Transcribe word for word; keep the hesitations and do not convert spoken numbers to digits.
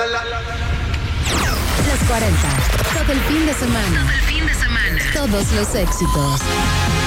Los cuarenta. Todo el fin de semana. Todo el fin de semana. Todos los éxitos.